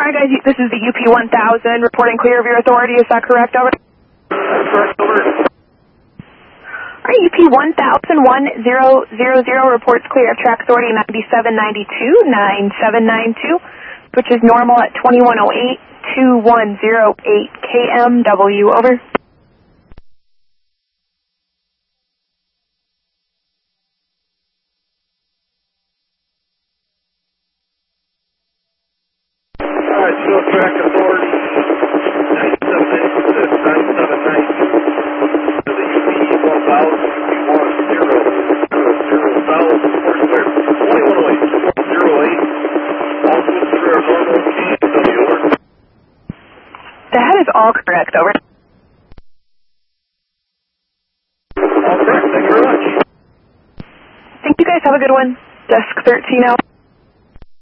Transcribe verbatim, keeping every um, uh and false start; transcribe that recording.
Sorry, guys. This is the U P one thousand reporting clear of your authority. Is that correct? Over. That's correct. Over. All right, U P one thousand one zero zero zero reports clear of track authority ninety-seven ninety-two, nine seven nine two, which is normal at twenty-one oh eight, two one oh eight K M W. Over. All right, show track authority ninety-seven ninety-six, nine seven nine two to the U P one thousand, U P one zero zero zero south, first clear, twenty-one oh eight, two one oh eight, all good clear, normal, K M W, over. That is all correct. Over. All correct, thank you very much. Thank you, guys. Have a good one. Desk thirteen out.